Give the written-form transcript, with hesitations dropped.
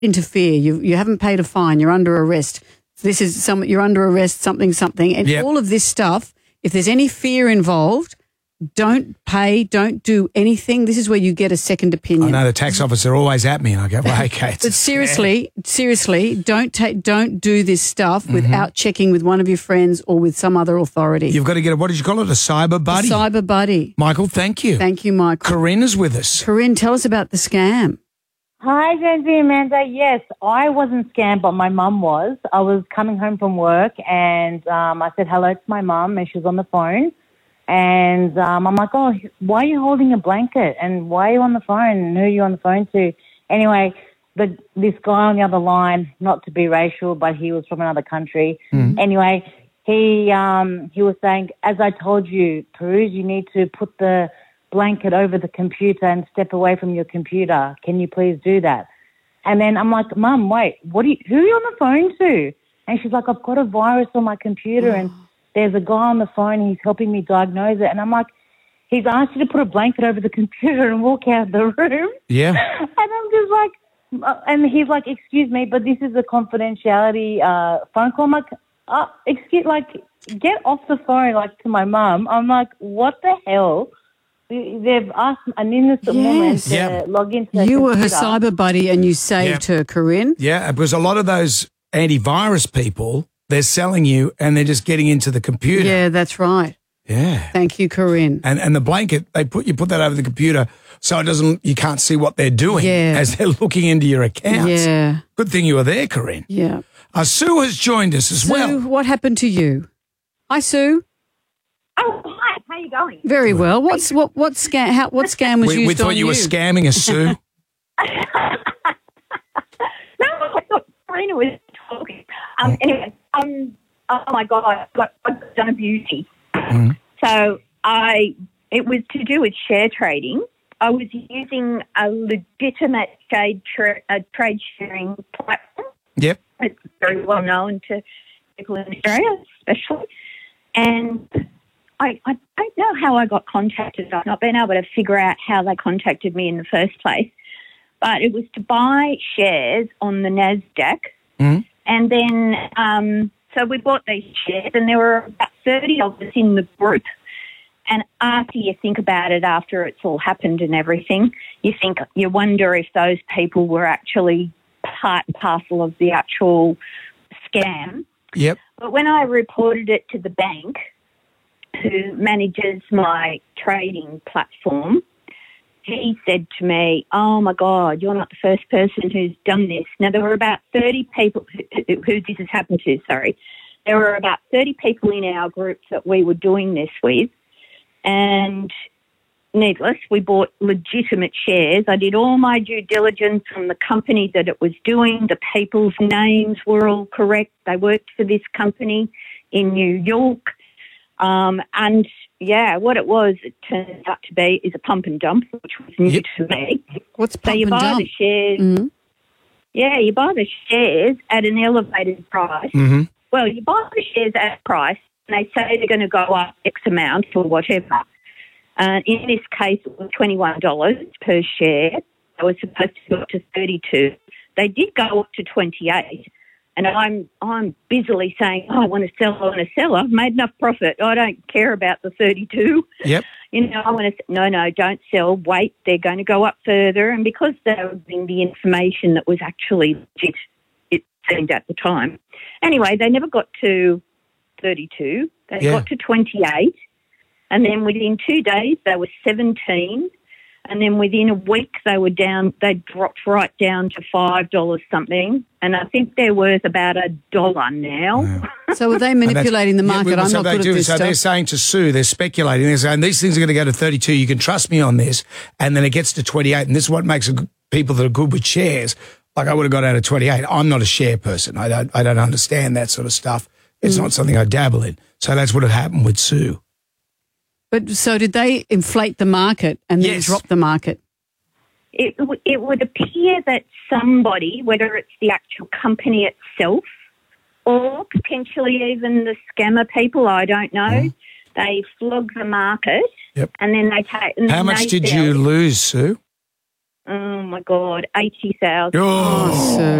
interfere. You haven't paid a fine. You're under arrest. You're under arrest, something. And all of this stuff, if there's any fear involved, don't pay, don't do anything. This is where you get a second opinion. I know the tax officer always at me and I go, well, okay. But seriously, don't do this stuff without checking with one of your friends or with some other authority. You've got to get what did you call it? A cyber buddy? A cyber buddy. Michael, thank you. Thank you, Michael. Corinne is with us. Corinne, tell us about the scam. Hi, Jonesy and Amanda. Yes, I wasn't scammed, but my mum was. I was coming home from work and I said hello to my mum and she was on the phone. And I'm like, oh, why are you holding a blanket? And why are you on the phone? And who are you on the phone to? Anyway, this guy on the other line, not to be racial, but he was from another country. Anyway, he was saying, as I told you, Peruse, you need to put the blanket over the computer and step away from your computer. Can you please do that? And then I'm like, Mum, wait, who are you on the phone to? And she's like, I've got a virus on my computer and there's a guy on the phone, he's helping me diagnose it. And I'm like, he's asked you to put a blanket over the computer and walk out of the room. Yeah. And I'm just like, and he's like, excuse me, but this is a confidentiality phone call. I'm like, get off the phone, like, to my mum. I'm like, what the hell? They've asked an innocent woman to log into her You were her computer. cyber buddy and you saved her, Corinne. Yeah, because a lot of those antivirus people, they're selling you and they're just getting into the computer. Yeah, that's right. Yeah. Thank you, Corinne. And the blanket, you put that over the computer so you can't see what they're doing as they're looking into your accounts. Yeah. Good thing you were there, Corinne. Yeah. Sue has joined us as well. Sue, what happened to you? Hi, Sue. Oh, hi. How you going? Very well. What scam was used We thought on you were scamming us, Sue. No, I thought Karina was talking. Anyway, oh my God, I've done a beauty. So it was to do with share trading. I was using a legitimate trade sharing platform. Yep. It's very well known to people in Australia, especially. And I don't know how I got contacted. I've not been able to figure out how they contacted me in the first place. But it was to buy shares on the NASDAQ. And then, so we bought these shares and there were about 30 of us in the group. And after you think about it, after it's all happened and everything, you wonder if those people were actually part and parcel of the actual scam. Yep. But when I reported it to the bank, who manages my trading platform, he said to me, oh, my God, you're not the first person who's done this. Now, there were about 30 people who this has happened to, sorry. There were about 30 people in our group that we were doing this with. And needless, we bought legitimate shares. I did all my due diligence on the company that it was doing. The people's names were all correct. They worked for this company in New York. And, yeah, what it was, it turned out to be, is a pump and dump, which was new to me. What's pump so you and buy dump? the shares. Yeah, you buy the shares at an elevated price. Well, you buy the shares at a price, and they say they're going to go up X amount or whatever. In this case, it was $21 per share. They were supposed to go up to $32. They did go up to $28. And I'm busily saying, I want to sell. I've made enough profit. I don't care about the 32. Yep. I want to, no, don't sell. Wait, they're going to go up further. And because they were giving the information that was actually legit, it seemed at the time. Anyway, they never got to 32. They got to 28. And then within 2 days, they were 17. And then within a week, they dropped right down to $5 something. And I think they're worth about $1 now. Yeah. So are they manipulating the market? I'm not good at this so stuff. they're saying to Sue, they're speculating. They're saying these things are going to go to 32. You can trust me on this. And then it gets to 28. And this is what makes people that are good with shares. Like I would have got out of 28. I'm not a share person. I don't understand that sort of stuff. It's not something I dabble in. So that's what had happened with Sue. But so did they inflate the market and then drop the market? It would appear that somebody, whether it's the actual company itself or potentially even the scammer people, I don't know, they flog the market and then they take... How much did you lose, Sue? Oh my God, 80,000. Oh, So